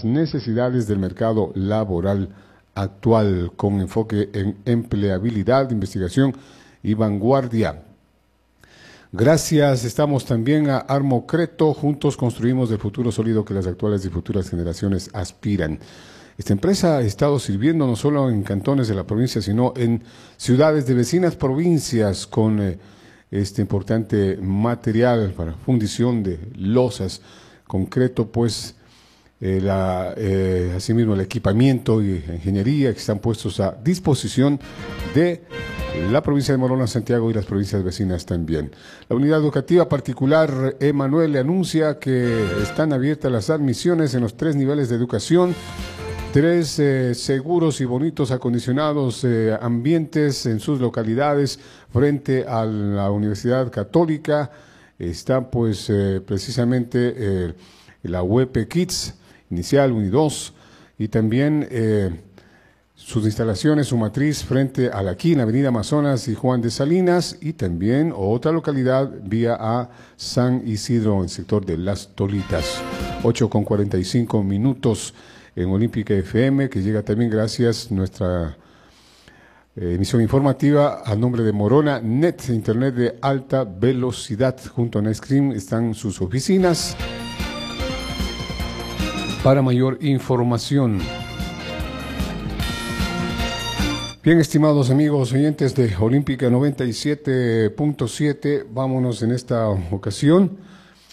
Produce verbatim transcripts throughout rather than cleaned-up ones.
las necesidades del mercado laboral actual, con enfoque en empleabilidad, investigación y vanguardia. Gracias, estamos también a Armocreto, juntos construimos el futuro sólido que las actuales y futuras generaciones aspiran. Esta empresa ha estado sirviendo no solo en cantones de la provincia, sino en ciudades de vecinas provincias con eh, este importante material para fundición de losas, concreto, pues, eh, la, eh, asimismo el equipamiento y ingeniería que están puestos a disposición de la provincia de Morona, Santiago y las provincias vecinas también. La unidad educativa particular Emanuel le anuncia que están abiertas las admisiones en los tres niveles de educación. Tres eh, seguros y bonitos acondicionados eh, ambientes en sus localidades frente a la Universidad Católica. Está pues eh, precisamente eh, la U E P Kids, inicial uno y dos, y también eh, sus instalaciones, su matriz frente a la aquí en la Avenida Amazonas y Juan de Salinas, y también otra localidad vía a San Isidro en el sector de Las Tolitas. ocho con cuarenta y cinco minutos. En Olímpica F M, que llega también gracias a nuestra eh, emisión informativa a nombre de Morona Net, internet de alta velocidad. Junto a Nextream están sus oficinas. Para mayor información. Bien, estimados amigos oyentes de Olímpica noventa y siete punto siete, vámonos en esta ocasión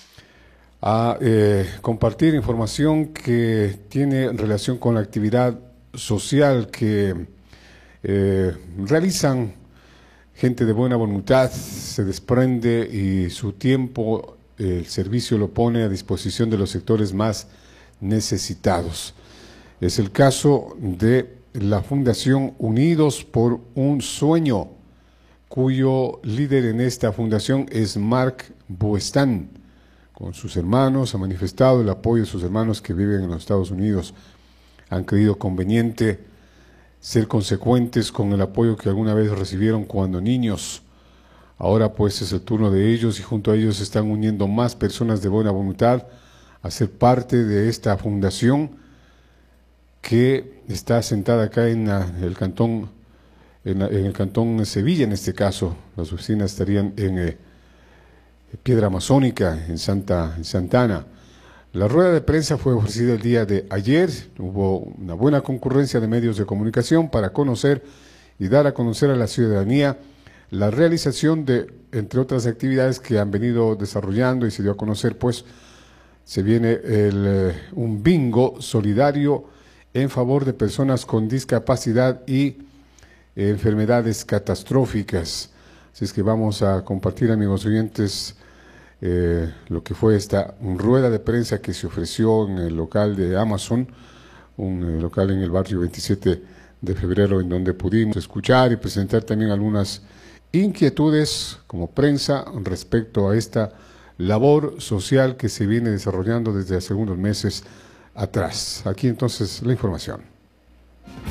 a eh, compartir información que tiene relación con la actividad social que eh, realizan gente de buena voluntad, se desprende y su tiempo, el servicio lo pone a disposición de los sectores más necesitados. Es el caso de la Fundación Unidos por un Sueño, cuyo líder en esta fundación es Marc Boestán. Con sus hermanos, ha manifestado el apoyo de sus hermanos que viven en los Estados Unidos. Han creído conveniente ser consecuentes con el apoyo que alguna vez recibieron cuando niños. Ahora pues es el turno de ellos y junto a ellos se están uniendo más personas de buena voluntad a ser parte de esta fundación que está asentada acá en la, el cantón, en, la, en el cantón Sevilla en este caso. Las oficinas estarían en Eh, Piedra Amazónica, en Santa, en Santana. La rueda de prensa fue ofrecida el día de ayer. Hubo una buena concurrencia de medios de comunicación para conocer y dar a conocer a la ciudadanía la realización de, entre otras actividades que han venido desarrollando, y se dio a conocer, pues, se viene el, un bingo solidario en favor de personas con discapacidad y eh, enfermedades catastróficas. Así es que vamos a compartir, amigos oyentes, eh, lo que fue esta rueda de prensa que se ofreció en el local de Amazon, un eh, local en el barrio veintisiete de febrero, en donde pudimos escuchar y presentar también algunas inquietudes como prensa respecto a esta labor social que se viene desarrollando desde hace algunos meses atrás. Aquí entonces la información.